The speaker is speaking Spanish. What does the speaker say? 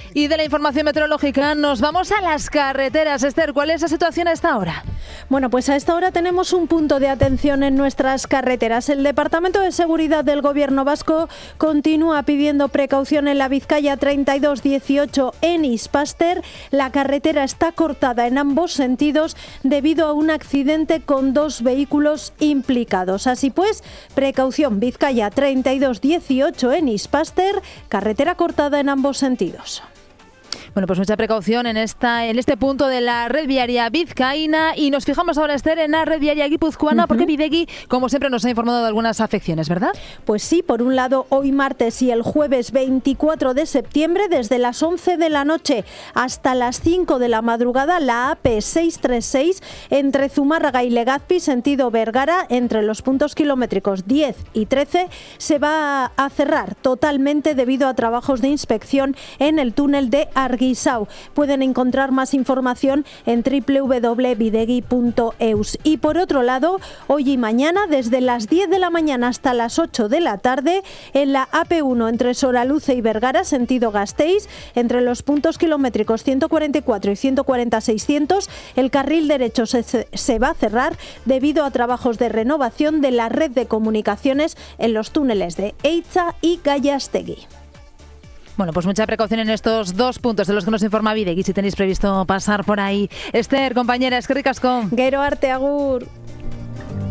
Y de la información meteorológica nos vamos a las carreteras. Esther, ¿cuál es la situación a esta hora? Bueno, pues a esta hora tenemos un punto de atención en nuestras carreteras. El Departamento de Seguridad del Gobierno vasco continúa pidiendo precaución en la Vizcaya 3218 en Ispaster. La carretera está cortada en ambos sentidos debido a un accidente con 2 vehículos implicados. Así pues, precaución, Vizcaya 3218 en Ispaster, carretera cortada en ambos sentidos. Bueno, pues mucha precaución en este punto de la red viaria vizcaína, y nos fijamos ahora, Esther, en la red viaria guipuzcoana, porque Bidegi, como siempre, nos ha informado de algunas afecciones, ¿verdad? Pues sí, por un lado, hoy martes y el jueves 24 de septiembre, desde las 11 de la noche hasta las 5 de la madrugada, la AP 636 entre Zumárraga y Legazpi, sentido Vergara, entre los puntos kilométricos 10 y 13, se va a cerrar totalmente debido a trabajos de inspección en el túnel de Arguisau. Pueden encontrar más información en www.bidegi.eus. Y por otro lado, hoy y mañana, desde las 10 de la mañana hasta las 8 de la tarde, en la AP1 entre Soraluce y Vergara, sentido Gasteiz, entre los puntos kilométricos 144 y 140-600, el carril derecho se va a cerrar debido a trabajos de renovación de la red de comunicaciones en los túneles de Eitza y Gallastegui. Bueno, pues mucha precaución en estos 2 puntos de los que nos informa Bidegi, si tenéis previsto pasar por ahí. Esther, compañera, eskerrik asko. Gero arte, agur.